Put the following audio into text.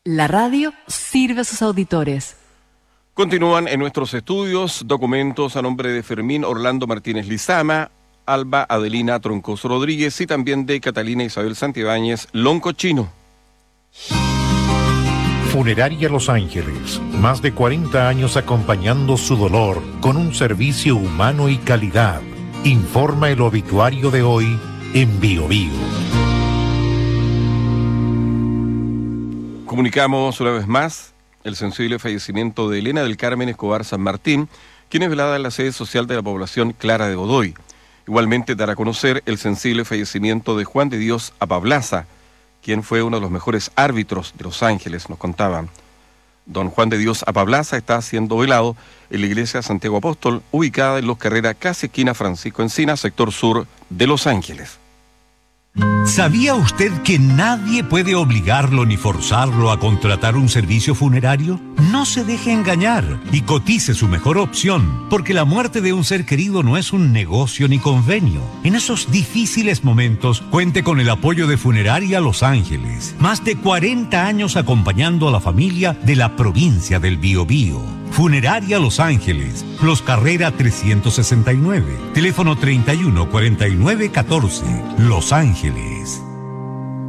La radio sirve a sus auditores. Continúan en nuestros estudios documentos a nombre de Fermín Orlando Martínez Lizama, Alba Adelina Troncoso Rodríguez y también de Catalina Isabel Santibáñez Loncochino. Funeraria Los Ángeles, más de 40 años acompañando su dolor con un servicio humano y calidad. Informa el obituario de hoy en Bio Bio. Comunicamos una vez más el sensible fallecimiento de Elena del Carmen Escobar San Martín, quien es velada en la sede social de la población Clara de Godoy. Igualmente dará a conocer el sensible fallecimiento de Juan de Dios Apablaza, quien fue uno de los mejores árbitros de Los Ángeles, nos contaban. Don Juan de Dios Apablaza está siendo velado en la iglesia Santiago Apóstol, ubicada en Los Carreras, casi esquina Francisco Encina, sector sur de Los Ángeles. ¿Sabía usted que nadie puede obligarlo ni forzarlo a contratar un servicio funerario? No se deje engañar y cotice su mejor opción, porque la muerte de un ser querido no es un negocio ni convenio. En esos difíciles momentos, cuente con el apoyo de Funeraria Los Ángeles. Más de 40 años acompañando a la familia de la provincia del Biobío. Funeraria Los Ángeles, Los Carrera 369, teléfono 31 49 14, Los Ángeles.